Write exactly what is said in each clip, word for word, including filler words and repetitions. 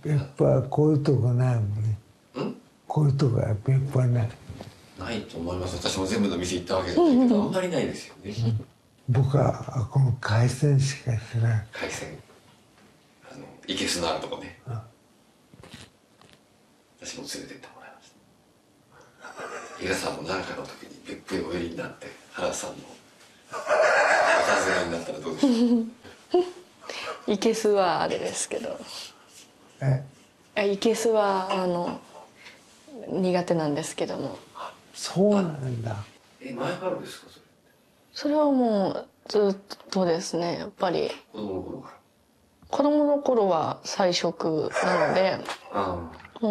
やっぱこういうとこないもんね。 んこういうとこやっぱいっぱいない。 ないと思います。私も全部の店行ったわけじゃないけど、あんまりないですよね。 僕はこの海鮮しか知らない。 海鮮、あのいけすのあるとこね。私も連れてってもらいました。皆さんも何かの時に別府へお寄りになって原さんのお尋ねになったらどうでしょう。 いけすはあれですけど、 えいけすはあの苦手なんですけども。 そうなんだ。 え、前からですかそれ。 それはもうずっとですね。やっぱり子供の頃から。 子供の頃は菜食なので、 あうん。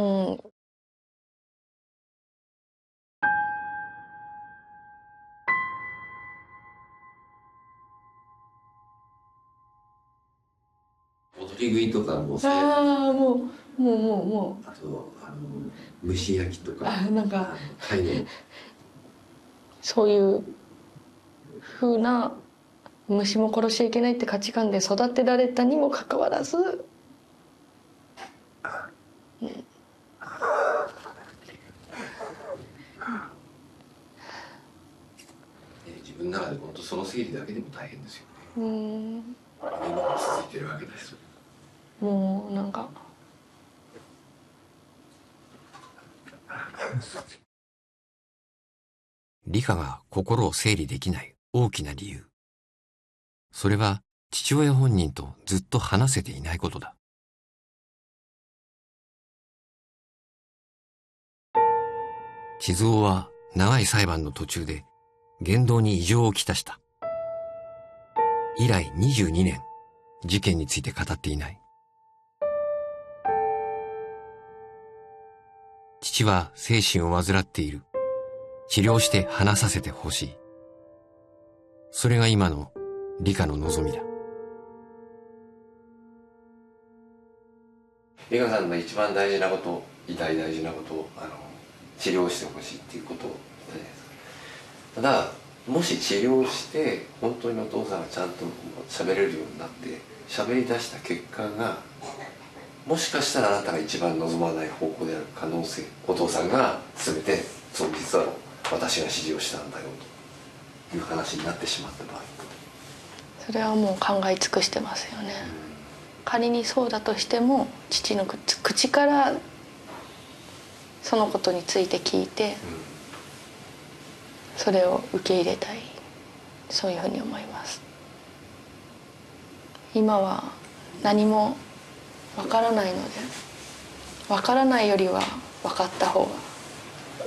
踊り食いとかもさ、 ああ、もうもうもうもう。 あとあの蒸し焼きとか、 あ、なんか貝のそういう風な虫も殺しちゃいけないって価値観で育てられたにもかかわらず、うん、 自分の中で本当その整理だけでも大変ですよね。 うん、 今も続いてるわけです。 もうなんか理香が心を整理できない大きな理由。それは父親本人とずっと話せていないことだ。静雄は長い裁判の途中で言動に異常をきたした。以来にじゅうにねん、事件について語っていない。父は精神を患っている。治療して話させてほしい。それが今の理香の望みだ。 理香さんの一番大事なこと、痛い大事なことをあの治療してほしいっていうことを言ったじゃないですか。ただもし治療して本当にお父さんがちゃんと喋れるようになって喋り出した結果がもしかしたらあなたが一番望まない方向である可能性、お父さんが全てそう実は私が指示をしたんだよという話になってしまった場合、 それはもう考え尽くしてますよね。仮にそうだとしても父の口からそのことについて聞いて、それを受け入れたい、そういうふうに思います。今は何もわからないので、わからないよりは分かった方が